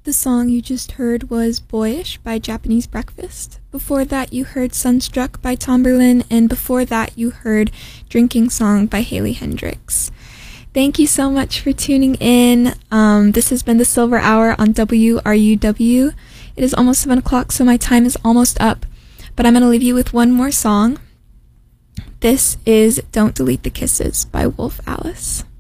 The song you just heard was Boyish by Japanese Breakfast. Before that, you heard Sunstruck by Tomberlin, and before that, you heard Drinking Song by Haley Hendrix. Thank you so much for tuning in. This has been the Silver Hour on WRUW. It is almost 7 o'clock, so my time is almost up. But I'm going to leave you with one more song. This is Don't Delete the Kisses by Wolf Alice.